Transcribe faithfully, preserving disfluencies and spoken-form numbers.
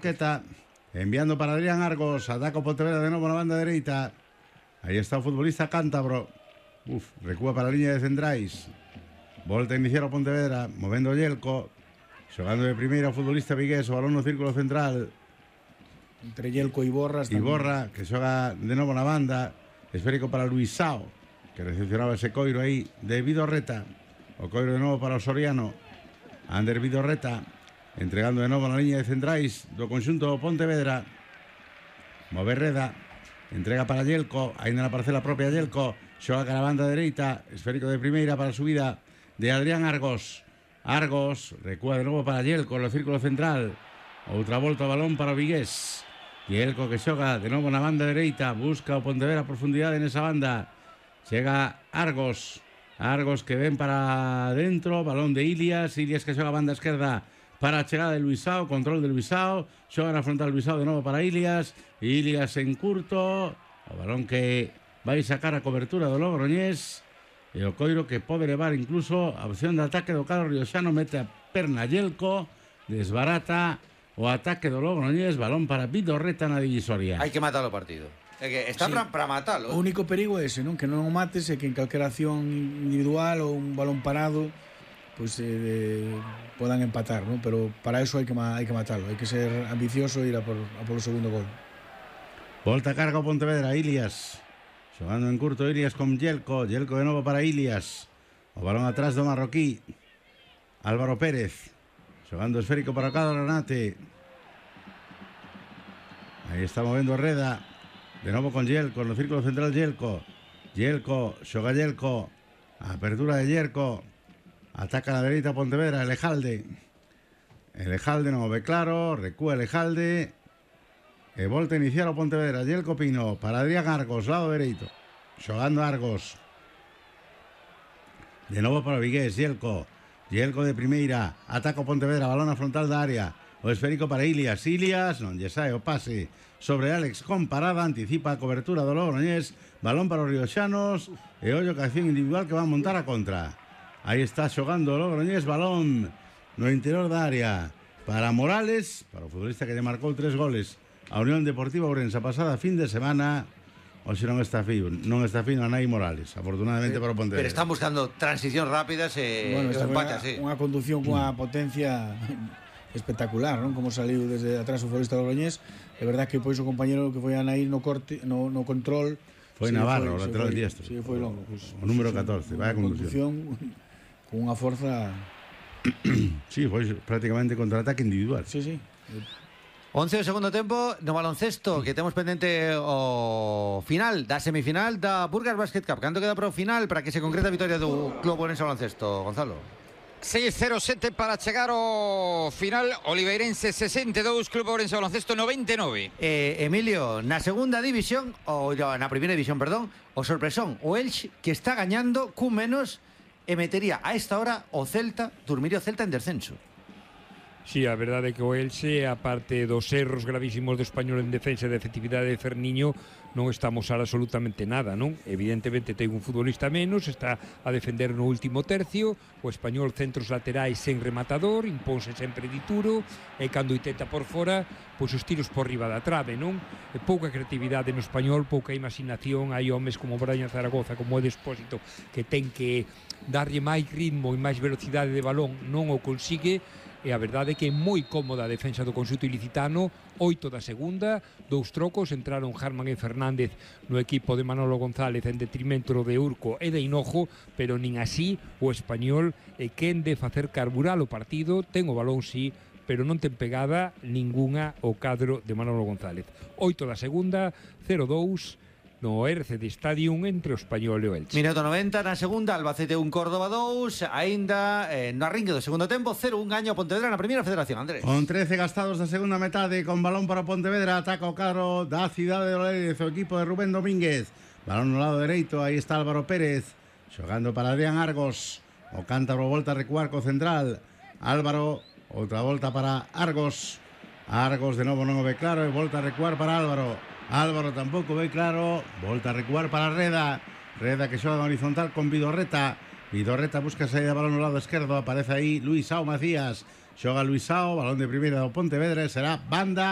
Arqueta, enviando para Adrián Argos, ataca o Pontevedra de novo na banda dereita. Aí está o futbolista cántabro. Uf, recúa para a liña de centrais. Volta a iniciar o Pontevedra, movendo o Yelko, xogando de primeira o futbolista vigués, o balón no círculo central. Entre Yelko e Iborra. Iborra, que xoga de novo na banda, esférico para Luisao, que recepcionaba ese coiro aí de Vidorreta. O coiro de novo para o Soriano. Ander Vidorreta, entregando de novo na liña de centrais do conxunto do Pontevedra. Move Reda, entrega para Yelko, ainda na parcela propia Yelko, xoga cara a banda dereita, esférico de primeira para a subida de Adrián Argos. Argos, recúa de novo para Yelko no círculo central. Outra volta o balón para o vigués. Yelko que xoga de novo na banda dereita, busca o Pontevedra a profundidade nesa banda. Chega Argos. Argos que ven para dentro, balón de Ilias, Ilias que xoga a banda esquerda para a chegada de Luisao, control de Luisao, xoga na frontal Luisao de novo para Ilias, Ilias en curto, o balón que vai sacar a cobertura do Logroñés, e o coiro que pode levar incluso a opción de ataque do cadro rioxano, mete a perna Yelko, desbarata o ataque do Logroñés, balón para Vidorreta na divisoria. Hai que matar o partido. É que está sí. para matalo. O único perigo é ese, non? Que non o mates e que en calquera acción individual ou un balón parado pois pues, eh, podan empatar, non? Pero para eso hai que, hai que matalo. Hai que ser ambicioso e ir a por, a por o segundo gol. Volta a carga o Pontevedra, Ilias. Xogando en curto Ilias con Yelko. Yelko de novo para Ilias. O balón atrás do marroquí. Álvaro Pérez. Xogando esférico para o cadro Granate. Aí está movendo Reda. De novo con Yelko, no círculo central Yelko. Yelko, xoga Yelko. Apertura de Yelko. Ataca a la dereita Pontevedra, Elejalde. Elejalde non o ve claro, recúa Elejalde. E volta a iniciar o Pontevedra, Yelko Pino, para Adrián Argos, lado dereito. Xogando Argos. De novo para o vigués, Yelko. Yelko de primeira, ataca o Pontevedra, balón a frontal da área. O esférico para Ilias, Ilias, non lle sae o pase sobre Alex con parada, anticipa a cobertura do Logroñés, balón para os rioxanos, e ollo que acción individual que va a montar a contra. Aí está xogando o Logroñés, balón no interior da área para Morales, para o futbolista que lle marcou tres goles a Unión Deportiva Ourense pasada fin de semana. Hoxe non está fino, non está fino a Nai Morales, afortunadamente sí, para o Pontevedra. Pero están buscando transicións rápidas e bueno, empate, unha, sí. Unha conducción cunha mm. potencia espectacular, non? Como saliu desde atrás o futbolista do Logroñés. É verdad que pois o compañero que foi a Nair no corte, no, no control foi sí, Navarro, o lateral diestro. Si, sí, foi longo. Pues, o número catorce, vaya conducción. Con unha forza. Sí, foi prácticamente contraataque individual. Sí, sí. once do segundo tempo no baloncesto, que temos pendente o final da semifinal da Burgas Basket Cup. Canto queda para o final para que se concrete a vitória do Club Ourense Baloncesto, Gonzalo? seis cero sete para chegar ao final. Oliveirense sesenta e dous, Club Ourense Baloncesto noventa e nove. eh, Emilio, na segunda división, ou na primeira división, perdón, o sorpresón, o Elche, que está gañando cun menos e metería a esta hora o Celta, dormiría o Celta en descenso. Sí, a verdade é que o Elche, a parte dos erros gravísimos do Español en defensa de efectividade de Ferniño, non está a mostrar absolutamente nada, non? Evidentemente ten un futbolista menos, está a defender no último tercio, o Español centros laterais sen rematador, impónse sempre dituro, e cando intenta por fora, pois os tiros por riba da trave, non? E pouca creatividade no Español, pouca imaginación, hai homes como Brian Zaragoza, como o Despósito, que ten que darlle máis ritmo e máis velocidade de balón, non o consigue. E a verdade é que é moi cómoda a defensa do conxunto ilicitano. Oito da segunda, dous trocos, entraron Harman e Fernández no equipo de Manolo González en detrimento de Urco e de Hinojo, pero nin así o Español é quen de facer carburar o partido. Ten o balón, sí, pero non ten pegada ningunha o cadro de Manolo González. Oito da segunda, cero dous no R C D Stadium entre o Español e o Elche. Minuto noventa na segunda, Albacete un, Córdoba dous, aínda eh, no arrinque do segundo tempo, cero un gaño a Pontevedra na primeira federación, Andrés. Con trece gastados da segunda metade, con balón para Pontevedra, ataca o cadro da cidade de Oleiros, o equipo de Rubén Domínguez. Balón no lado dereito, aí está Álvaro Pérez, xogando para Adrián Argos. O cántabro volta a recuar co central. Álvaro, outra volta para Argos. Argos de novo non o ve claro e volta a recuar para Álvaro. Álvaro tampouco ve claro, volta a recuar para Reda. Reda que xoga na horizontal con Vidorreta. Vidorreta busca saída de balón no lado esquerdo, aparece aí Luisao Macías. Xoga Luisao, balón de primeira do Pontevedra, será banda